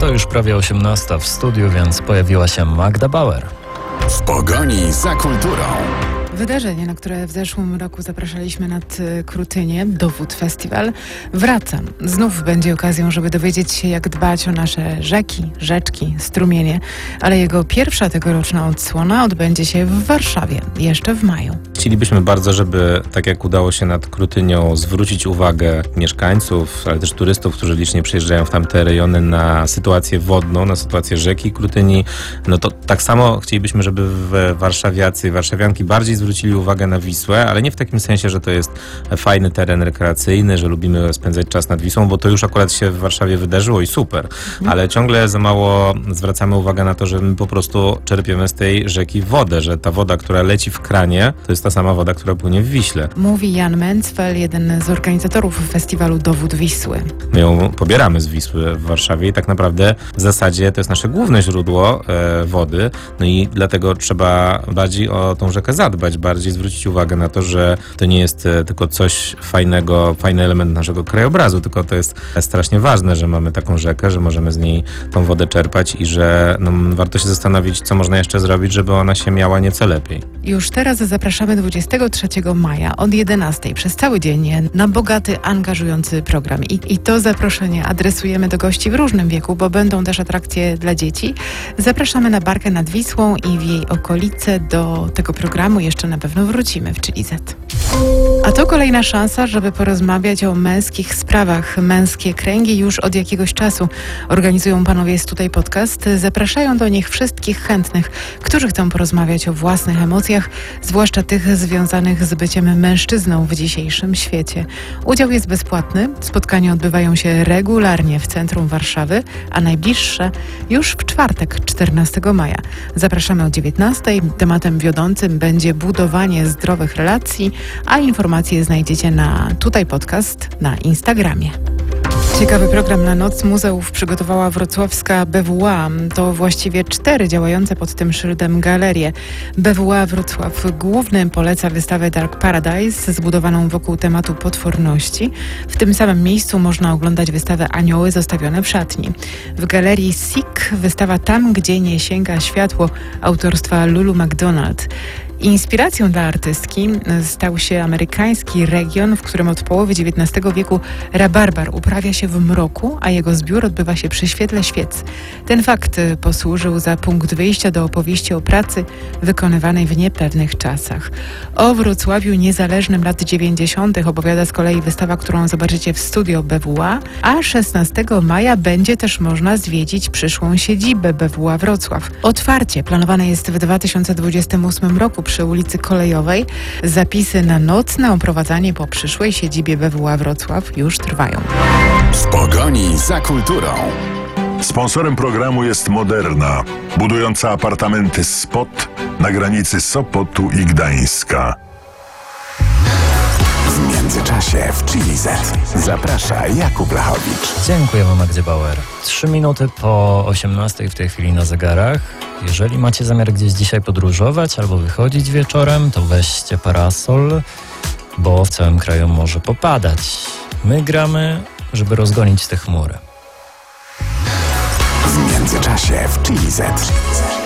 To już prawie 18 w studiu, więc pojawiła się Magda Bauer. W pogoni za kulturą. Wydarzenie, na które w zeszłym roku zapraszaliśmy nad Krutynię, Dowód Festiwal, wraca. Znów będzie okazją, żeby dowiedzieć się, jak dbać o nasze rzeki, rzeczki, strumienie, ale jego pierwsza tegoroczna odsłona odbędzie się w Warszawie, jeszcze w maju. Chcielibyśmy bardzo, żeby, tak jak udało się nad Krutynią, zwrócić uwagę mieszkańców, ale też turystów, którzy licznie przyjeżdżają w tamte rejony na sytuację wodną, na sytuację rzeki Krutyni. No to tak samo chcielibyśmy, żeby warszawiacy i warszawianki bardziej zwrócili uwagę na Wisłę, ale nie w takim sensie, że to jest fajny teren rekreacyjny, że lubimy spędzać czas nad Wisłą, bo to już akurat się w Warszawie wydarzyło i super, ale ciągle za mało zwracamy uwagę na to, że my po prostu czerpiemy z tej rzeki wodę, że ta woda, która leci w kranie, to jest ta sama woda, która płynie w Wiśle. Mówi Jan Mencfel, jeden z organizatorów festiwalu Dowód Wisły. My ją pobieramy z Wisły w Warszawie i tak naprawdę w zasadzie to jest nasze główne źródło wody, no i dlatego trzeba bardziej o tą rzekę zadbać, bardziej zwrócić uwagę na to, że to nie jest tylko coś fajnego, fajny element naszego krajobrazu, tylko to jest strasznie ważne, że mamy taką rzekę, że możemy z niej tą wodę czerpać i że warto się zastanowić, co można jeszcze zrobić, żeby ona się miała nieco lepiej. Już teraz zapraszamy 23 maja od 11 przez cały dzień na bogaty, angażujący program. I to zaproszenie adresujemy do gości w różnym wieku, bo będą też atrakcje dla dzieci. Zapraszamy na barkę nad Wisłą i w jej okolice. Do tego programu jeszcze na pewno wrócimy w Chili Z. A to kolejna szansa, żeby porozmawiać o męskich sprawach. Męskie kręgi już od jakiegoś czasu organizują panowie z Tutaj Podcast. Zapraszają do nich wszystkich chętnych, którzy chcą porozmawiać o własnych emocjach, zwłaszcza tych związanych z byciem mężczyzną w dzisiejszym świecie. Udział jest bezpłatny. Spotkania odbywają się regularnie w centrum Warszawy, a najbliższe już w czwartek, 14 maja. Zapraszamy o 19. Tematem wiodącym będzie budowanie zdrowych relacji, a informacje znajdziecie na Tutaj Podcast na Instagramie. Ciekawy program na Noc Muzeów przygotowała wrocławska BWA. To właściwie 4 działające pod tym szyldem galerie. BWA Wrocław Główny poleca wystawę Dark Paradise zbudowaną wokół tematu potworności. W tym samym miejscu można oglądać wystawę Anioły zostawione w szatni. W galerii SIK wystawa Tam, gdzie nie sięga światło autorstwa Lulu McDonald. Inspiracją dla artystki stał się amerykański region, w którym od połowy XIX wieku rabarbar uprawia się w mroku, a jego zbiór odbywa się przy świetle świec. Ten fakt posłużył za punkt wyjścia do opowieści o pracy wykonywanej w niepewnych czasach. O Wrocławiu niezależnym lat 90. opowiada z kolei wystawa, którą zobaczycie w studio BWA, a 16 maja będzie też można zwiedzić przyszłą siedzibę BWA Wrocław. Otwarcie planowane jest w 2028 roku przy ulicy Kolejowej. Zapisy na nocne oprowadzanie po przyszłej siedzibie BWA Wrocław już trwają. W pogoni za kulturą. Sponsorem programu jest Moderna, budująca apartamenty Spot na granicy Sopotu i Gdańska. W międzyczasie w Chili Z zaprasza Jakub Lachowicz. Dziękujemy Magdzie Bauer. 3 minuty po 18 w tej chwili na zegarach. Jeżeli macie zamiar gdzieś dzisiaj podróżować albo wychodzić wieczorem, to weźcie parasol, bo w całym kraju może popadać. My gramy, żeby rozgonić te chmury. W międzyczasie w Chili Z.